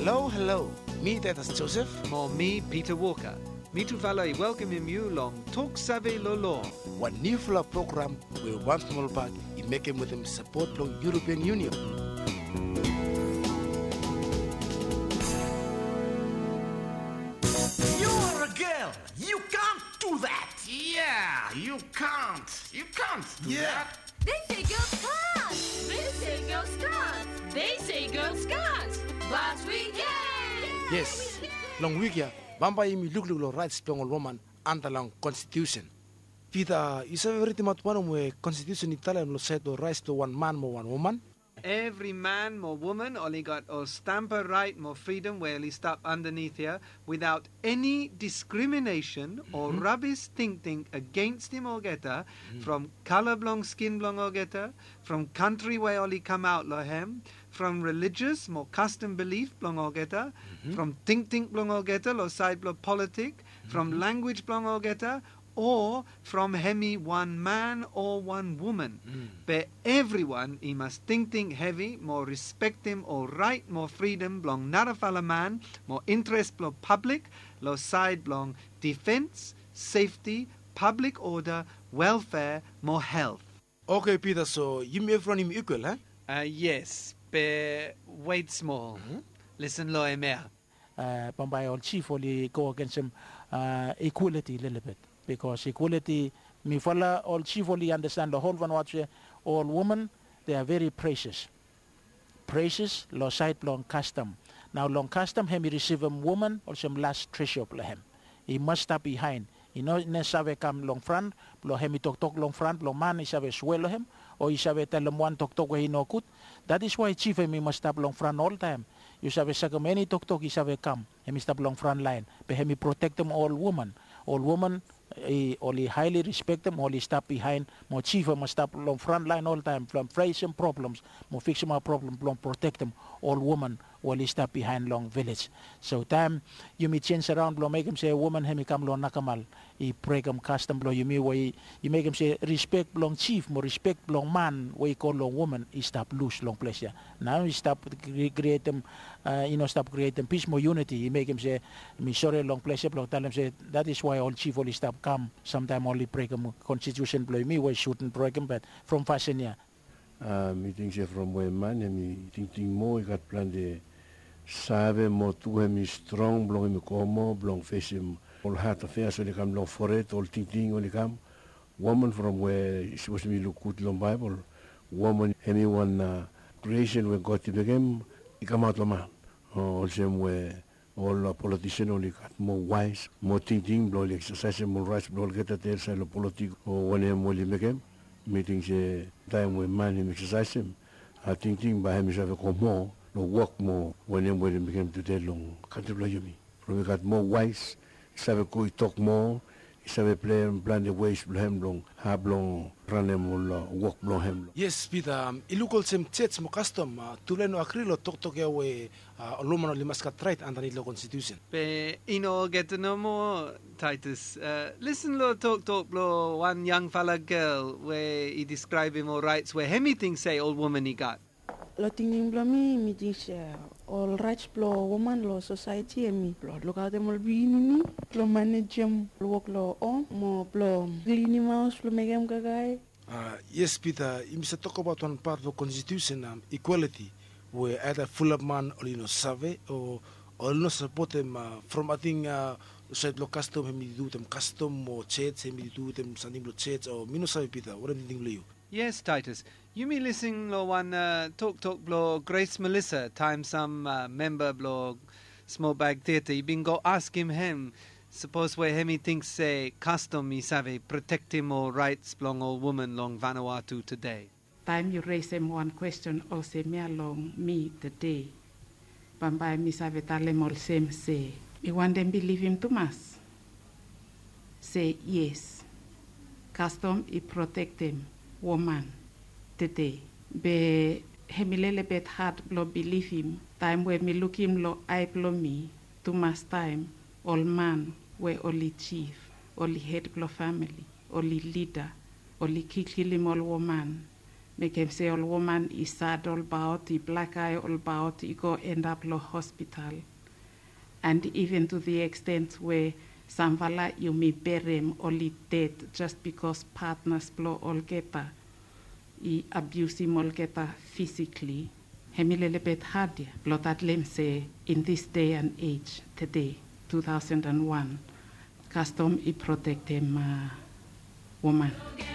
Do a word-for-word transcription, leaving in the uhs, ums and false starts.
Hello, hello. Me, that is Joseph. More me, Peter Walker. Me too fala I welcome you long Talk Save Lolo. One new fula program will once more back in making with them support from European Union. You're a girl. You can't do that. Yeah, you can't. You can't do Yeah. that. They say girls can't. They say girls can't. They say girls can't. But we can. Yes. Long week ya, bamba imi look look lo rights long woman under long constitution. Peter, you say everything about one way constitution Italian lo said the rights to one man more one woman. Every man, more woman, only got or stamper right, more freedom, where he stop underneath here without any discrimination or rubbish thinking against him or get her, from color blong, skin blong or get her, from country where only come out lo hem, from religious, more custom belief blong or get her, from think think blong or get her, lo side blong politic, from language blong or get her, or from hemi one man or one woman. But everyone, he must think think heavy, more respect him or right, more freedom, blong narafala man, more interest blong public, lo side blong defense, safety, public order, welfare, more health. Okay, Peter, so you may everyone him equal, huh? Uh, yes, but wait small. Listen lo emea. uh, Bombay or chief only go against him uh, equality a little bit, because equality me fella all chief only understand the whole one watch all women they are very precious precious lo side long custom now long custom him receive a woman or some last treasure him he must stop behind you know ne sabe come long front lo him tok tok long front lo man he sabe swallow him or he sabe tell him one tok tok he no good. That is why chief him must stop long front all time. You sabe saka many tok tok he sabe come him stop long front line but him protect them all woman all woman he only highly respect them, only stop behind. More chief must stop long front line all time. From facing problems, more fix my problem, long protect them. All woman only stop behind long village. So time you may change around, long make him say woman, him come long nakamal. He break him custom, long you may way you make him say respect long chief, more respect long man. Way he call long woman, he stop loose long place. Yeah. Now he stop create them, uh, you know, stop creating peace, more unity. He make him say me sorry long place. Long tell him say that is why all chief only stop come sometime only break him constitution play me way shouldn't break him but from fashion yeah uh, meeting se from way man mi ting ting mo got plan de save mo tu mi strong blong mi como blong face him all hat affairs only come long for it all ting ting only come woman from where she was me look good long bible woman anyone uh, creation when God to begin he come out lo man all same way all uh, politicians only got more wise, more thinking, blow exercise, more rights, blow get at their side of politics, or when I'm only making meetings a time when man him exercise him. I think think by him is have a more, no work more when I'm when became to that long. Can't you believe me? From we got more wise, he's have a go talk more, he's have a play and plan the ways blow him long, have long, run him all work blow him long. Yes, Peter, um, ilukol sem church mo custom, uh, tulen no akrilo tok tok yawe uh, oluman limas ka right underneath the constitution. Be ino get to know more, Titus. Uh, listen lo talk talk lo one young fella girl where he describe him all rights where anything say old woman he got. Lo tingin blo mi mi dis all rights blo woman lo society mi blo lo ka dem bini ni lo manage em work lo on mo blo glini mouse lo megem kagay. Uh, yes, Peter, you must talk about one part of the constitution, um, equality, where either full of man or you know survey or or no support them uh, from I think uh said lo custom him do them custom or church him do them something lo church or mino sabe Peter, what do you think you? Yes, Titus. You me listen lo one uh, talk talk blo Grace Melissa time some uh, member blo small bag theatre. You been go ask him him. Suppose where him he thinks say custom me save protect him all rights belong all woman long Vanuatu today. Time you raise him one question also me along me today. Bambai me save talem all same say. You want them believe him too much? Say yes. Custom he protect him woman today. Be hemilele bet hard blow believe him. Time where me look him lo I blow me too much time all man where only chief, only head blow family, only leader, only kill him all woman. Make him say all woman is sad all about, i black eye all about, i go end up lo hospital. And even to the extent where Samvala you may bury him only dead just because partners blow all geta, I abuse him all geta physically. Hemilele bet hadia, blood at lem say in this day and age, today, two thousand one, custom I protect him uh, woman.